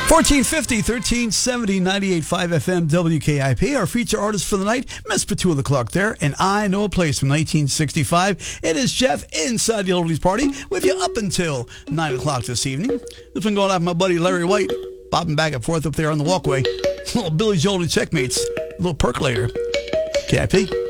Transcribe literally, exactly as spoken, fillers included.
fourteen fifty, thirteen seventy, ninety-eight point five F M, W K I P. Our feature artist for the night, Miss Petula the Clock there, and I Know a Place from nineteen sixty-five. It is Jeff inside the Oldies Party with you up until nine o'clock this evening. This been going out with my buddy Larry White, bobbing back and forth up there on the walkway. Little Billy Joel and Checkmates, a little percolator. K I P.